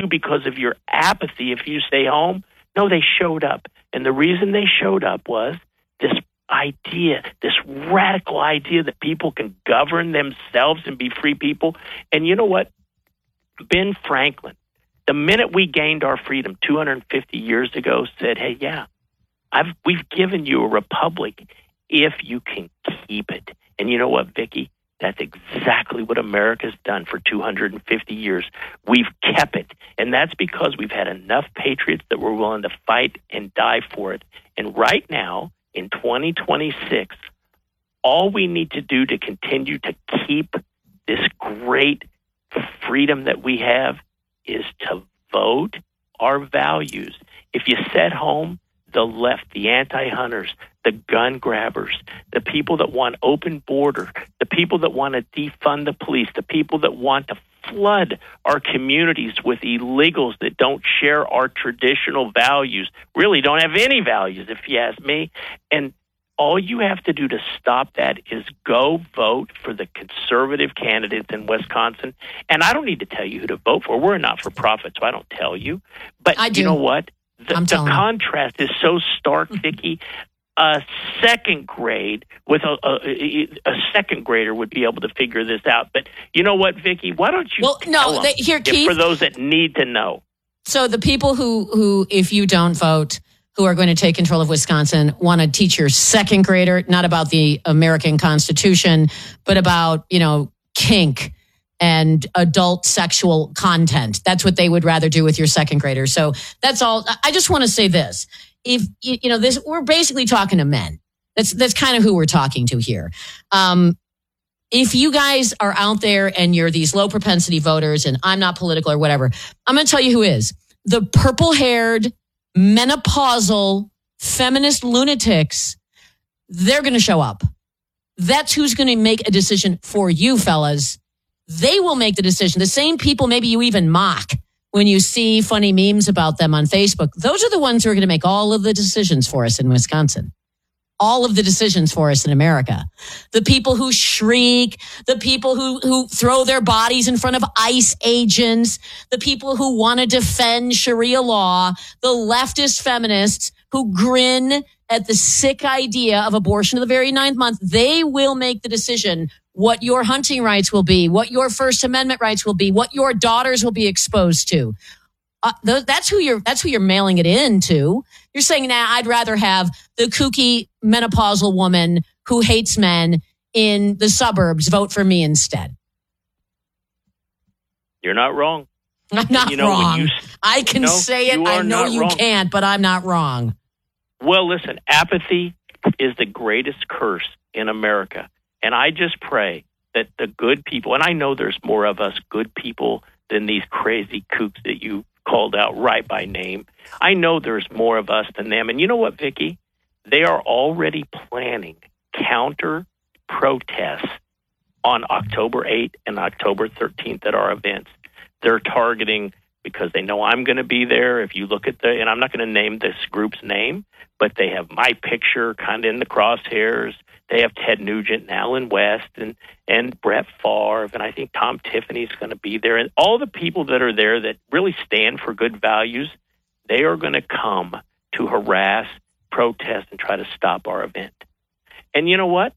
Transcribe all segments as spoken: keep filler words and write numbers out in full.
you because of your apathy if you stay home. No, they showed up. And the reason they showed up was this idea, this radical idea that people can govern themselves and be free people. And you know what? Ben Franklin, the minute we gained our freedom two hundred fifty years ago, said, hey, yeah, I've we've given you a republic if you can keep it. And you know what, Vicki? That's exactly what America's done for two hundred fifty years. We've kept it. And that's because we've had enough patriots that were willing to fight and die for it. And right now, in twenty twenty-six, all we need to do to continue to keep this great freedom that we have is to vote our values. If you sit home, the left, the anti-hunters, the gun grabbers, the people that want open border, the people that want to defund the police, the people that want to flood our communities with illegals that don't share our traditional values, really don't have any values, if you ask me. And all you have to do to stop that is go vote for the conservative candidates in Wisconsin. And I don't need to tell you who to vote for. We're a not-for-profit, so I don't tell you. But I do. You know what? The, I'm the contrast is so stark, Vicki. A second grade with a, a a second grader would be able to figure this out. But you know what, Vicki? Why don't you well, tell no, them they, here, Keith, for those that need to know? So the people who, who, if you don't vote, who are going to take control of Wisconsin, want to teach your second grader, not about the American Constitution, but about, you know, kink and adult sexual content. That's what they would rather do with your second grader. So that's all. I just want to say this. If, you know, this, we're basically talking to men. That's, that's kind of who we're talking to here. Um, if you guys are out there and you're these low propensity voters and I'm not political or whatever, I'm going to tell you who is. The purple haired, menopausal, feminist lunatics, they're going to show up. That's who's going to make a decision for you, fellas. They will make the decision. The same people maybe you even mock when you see funny memes about them on Facebook. Those are the ones who are going to make all of the decisions for us in Wisconsin. All of the decisions for us in America. The people who shriek, the people who, who throw their bodies in front of ICE agents, the people who want to defend Sharia law, the leftist feminists who grin at the sick idea of abortion of the very ninth month, they will make the decision what your hunting rights will be, what your First Amendment rights will be, what your daughters will be exposed to. Uh, th- that's who you're. That's who you're mailing it in to. You're saying, "Nah, I'd rather have the kooky menopausal woman who hates men in the suburbs vote for me instead." You're not wrong. I'm not you know, wrong. You, I can no, say it. I know you wrong. can't, but I'm not wrong. Well, listen, apathy is the greatest curse in America, and I just pray that the good people, and I know there's more of us good people than these crazy kooks that you called out right by name. I know there's more of us than them. And you know what, Vicki? They are already planning counter protests on October eighth and October thirteenth at our events. They're targeting, because they know I'm going to be there. If you look at the, and I'm not going to name this group's name, but they have my picture kind of in the crosshairs. They have Ted Nugent and Alan West and, and Brett Favre, and I think Tom Tiffany's going to be there. And all the people that are there that really stand for good values, they are going to come to harass, protest, and try to stop our event. And you know what?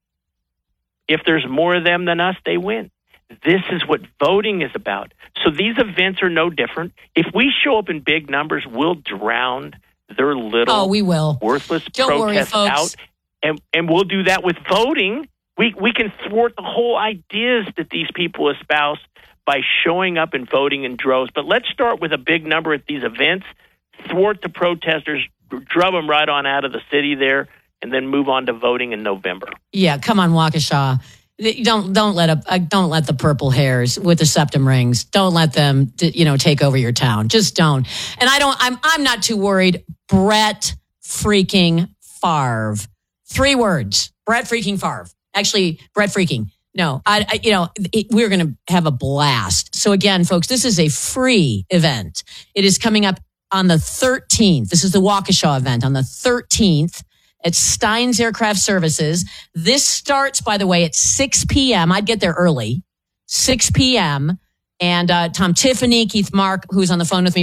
If there's more of them than us, they win. This is what voting is about. So these events are no different. If we show up in big numbers, we'll drown their little oh, we will. worthless Don't worry, protests folks. out. And and we'll do that with voting. We we can thwart the whole ideas that these people espouse by showing up and voting in droves. But let's start with a big number at these events, thwart the protesters, drub them right on out of the city there, and then move on to voting in November. Yeah, come on, Waukesha. Don't don't let a don't let the purple hairs with the septum rings. Don't let them you know take over your town. Just don't. And I don't. I'm I'm not too worried. Brett freaking Favre. Three words. Brett freaking Favre. Actually, Brett freaking. No, I, I you know, it, we're going to have a blast. So again, folks, this is a free event. It is coming up on the thirteenth. This is the Waukesha event on the thirteenth at Stein's Aircraft Services. This starts, by the way, at six p.m. I'd get there early. six p.m. And uh, Tom Tiffany, Keith Mark, who's on the phone with me